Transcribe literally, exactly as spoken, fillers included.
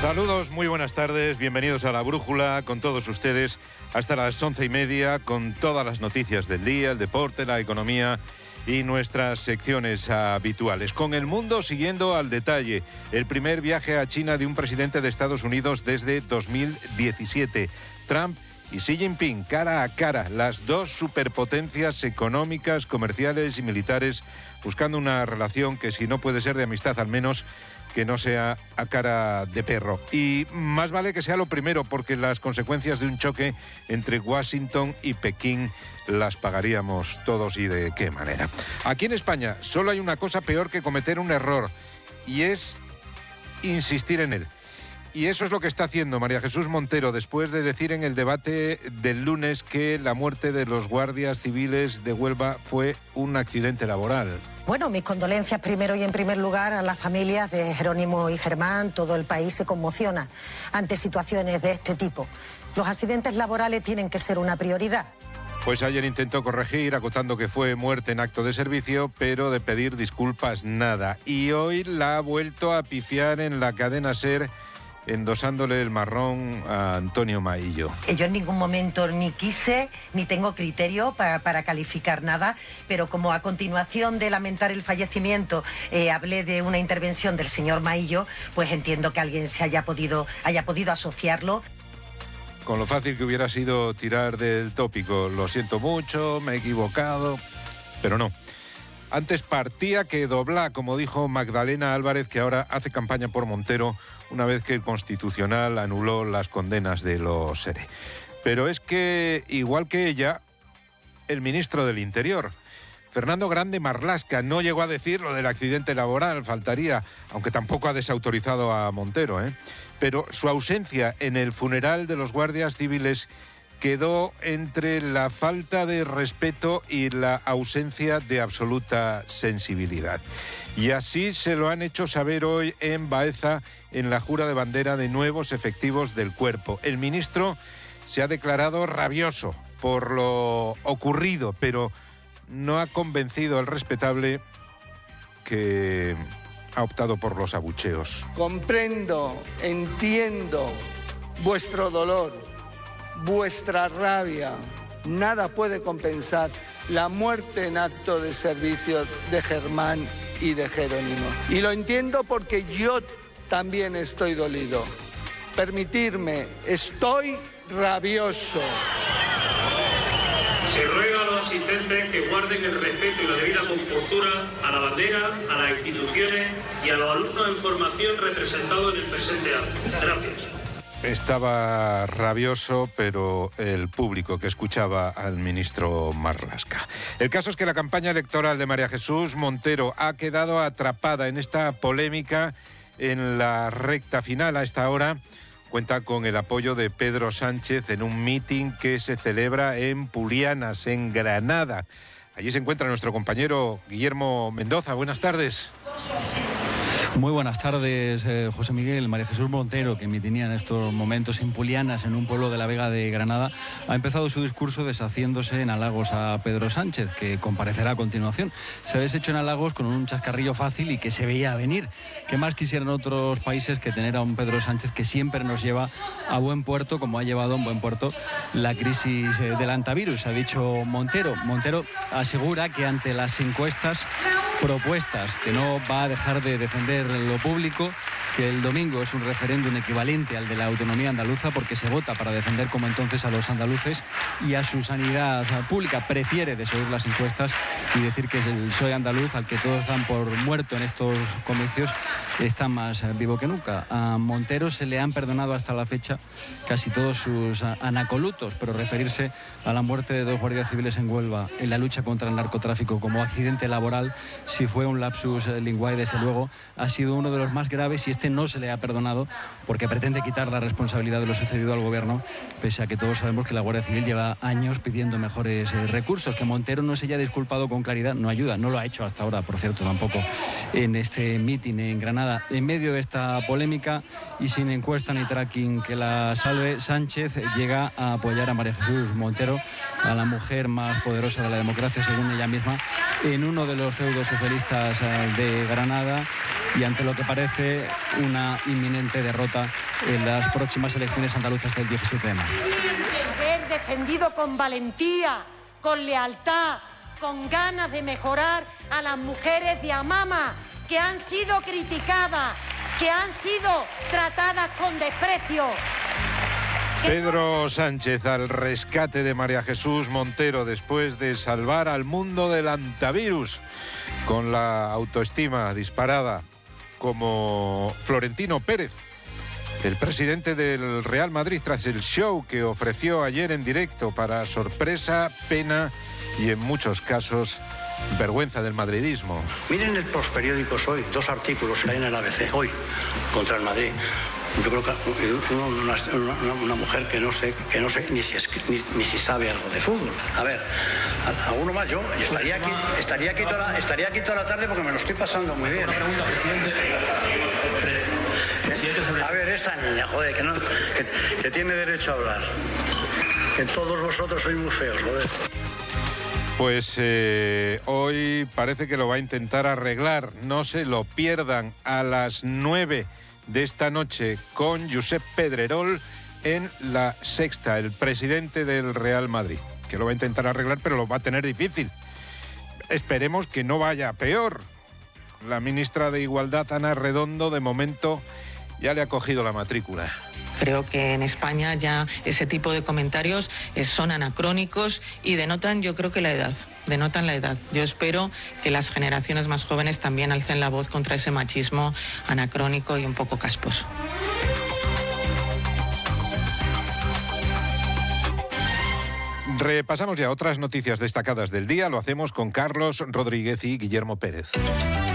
Saludos, muy buenas tardes, bienvenidos a La Brújula con todos ustedes hasta las once y media con todas las noticias del día, el deporte, la economía y nuestras secciones habituales. Con el mundo siguiendo al detalle el primer viaje a China de un presidente de Estados Unidos desde dos mil diecisiete. Trump y Xi Jinping cara a cara, las dos superpotencias económicas, comerciales y militares, buscando una relación que si no puede ser de amistad, al menos que no sea a cara de perro. Y más vale que sea lo primero, porque las consecuencias de un choque entre Washington y Pekín las pagaríamos todos, y de qué manera. Aquí en España solo hay una cosa peor que cometer un error, y es insistir en él. Y eso es lo que está haciendo María Jesús Montero después de decir en el debate del lunes que la muerte de los guardias civiles de Huelva fue un accidente laboral. Bueno, mis condolencias primero y en primer lugar a las familias de Jerónimo y Germán. Todo el país se conmociona ante situaciones de este tipo. Los accidentes laborales tienen que ser una prioridad. Pues ayer intentó corregir, acotando que fue muerte en acto de servicio, pero de pedir disculpas nada. Y hoy la ha vuelto a pifiar en la cadena SER, endosándole el marrón a Antonio Maillo. Yo en ningún momento ni quise, ni tengo criterio para, para calificar nada, pero como a continuación de lamentar el fallecimiento eh, hablé de una intervención del señor Maillo, pues entiendo que alguien se haya podido, haya podido asociarlo. Con lo fácil que hubiera sido tirar del tópico, lo siento mucho, me he equivocado, pero no. Antes partía que dobla, como dijo Magdalena Álvarez, que ahora hace campaña por Montero una vez que el Constitucional anuló las condenas de los SERE. Pero es que, igual que ella, el ministro del Interior, Fernando Grande Marlaska, no llegó a decir lo del accidente laboral, faltaría, aunque tampoco ha desautorizado a Montero, ¿eh? Pero su ausencia en el funeral de los guardias civiles quedó entre la falta de respeto y la ausencia de absoluta sensibilidad. Y así se lo han hecho saber hoy en Baeza, en la jura de bandera de nuevos efectivos del cuerpo. El ministro se ha declarado rabioso por lo ocurrido, pero no ha convencido al respetable, que ha optado por los abucheos. Comprendo, entiendo vuestro dolor, vuestra rabia. Nada puede compensar la muerte en acto de servicio de Germán y de Jerónimo. Y lo entiendo porque yo también estoy dolido. Permitirme, estoy rabioso. Se ruega a los asistentes que guarden el respeto y la debida compostura a la bandera, a las instituciones y a los alumnos en formación representados en el presente acto. Gracias. Estaba rabioso, pero el público que escuchaba al ministro Marlaska. El caso es que la campaña electoral de María Jesús Montero ha quedado atrapada en esta polémica en la recta final. A esta hora cuenta con el apoyo de Pedro Sánchez en un mitin que se celebra en Pulianas, en Granada. Allí se encuentra nuestro compañero Guillermo Mendoza. Buenas tardes. Muy buenas tardes, eh, José Miguel. María Jesús Montero, que mitinía en estos momentos en Pulianas, en un pueblo de la Vega de Granada, ha empezado su discurso deshaciéndose en halagos a Pedro Sánchez, que comparecerá a continuación. Se ha deshecho en halagos con un chascarrillo fácil y que se veía venir. ¿Qué más quisieran otros países que tener a un Pedro Sánchez que siempre nos lleva a buen puerto, como ha llevado a un buen puerto la crisis del antivirus? Ha dicho Montero. Montero asegura que ante las encuestas propuestas, que no va a dejar de defender lo público, que el domingo es un referéndum equivalente al de la autonomía andaluza, porque se vota para defender como entonces a los andaluces y a su sanidad pública. Prefiere desoír las encuestas y decir que el P S O E andaluz, al que todos dan por muerto en estos comicios, está más vivo que nunca. A Montero se le han perdonado hasta la fecha casi todos sus anacolutos, pero referirse a la muerte de dos guardias civiles en Huelva en la lucha contra el narcotráfico como accidente laboral, si fue un lapsus linguae, desde luego ha sido uno de los más graves, y este no se le ha perdonado porque pretende quitar la responsabilidad de lo sucedido al gobierno, pese a que todos sabemos que la Guardia Civil lleva años pidiendo mejores eh, recursos. Que Montero no se haya disculpado con claridad no ayuda, no lo ha hecho hasta ahora, por cierto, tampoco en este mitin en Granada. En medio de esta polémica y sin encuesta ni tracking que la salve, Sánchez llega a apoyar a María Jesús Montero, a la mujer más poderosa de la democracia, según ella misma, en uno de los feudos socialistas de Granada, y ante lo que parece una inminente derrota en las próximas elecciones andaluzas del diecisiete de mayo. Haber defendido con valentía, con lealtad, con ganas de mejorar a las mujeres de Amama, que han sido criticadas, que han sido tratadas con desprecio. Pedro Sánchez al rescate de María Jesús Montero después de salvar al mundo del antivirus, con la autoestima disparada, como Florentino Pérez, el presidente del Real Madrid, tras el show que ofreció ayer en directo para sorpresa, pena y en muchos casos vergüenza del madridismo. Miren el Postperiódicos hoy, dos artículos que hay en el A B C hoy contra el Madrid. Yo creo que una, una, una mujer que no sé, que no sé ni si, es, ni, ni si sabe algo de fútbol. A ver, alguno más yo estaría aquí, estaría aquí toda la, estaría aquí toda la tarde porque me lo estoy pasando muy bien. Una pregunta, presidente. A ver, esa niña, joder, que, no, que, que tiene derecho a hablar. Que todos vosotros sois muy feos, joder. Pues eh, hoy parece que lo va a intentar arreglar. No se lo pierdan, a las nueve de esta noche con Josep Pedrerol en La Sexta, el presidente del Real Madrid, que lo va a intentar arreglar, pero lo va a tener difícil. Esperemos que no vaya peor. La ministra de Igualdad, Ana Redondo, de momento ya le ha cogido la matrícula. Creo que en España ya ese tipo de comentarios son anacrónicos y denotan, yo creo que la edad, denotan la edad. Yo espero que las generaciones más jóvenes también alcen la voz contra ese machismo anacrónico y un poco casposo. Repasamos ya otras noticias destacadas del día. Lo hacemos con Carlos Rodríguez y Guillermo Pérez.